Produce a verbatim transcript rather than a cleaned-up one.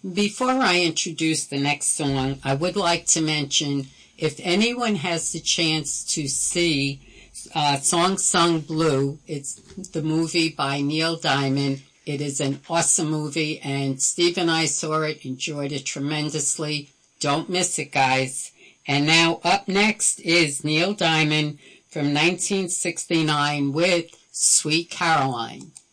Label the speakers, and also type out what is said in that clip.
Speaker 1: Before I introduce the next song, I would like to mention, if anyone has the chance to see uh, Song Sung Blue, it's the movie by Neil Diamond. It is an awesome movie, and Steve and I saw it, enjoyed it tremendously. Don't miss it, guys. And now up next is Neil Diamond from nineteen sixty-nine with Sweet Caroline.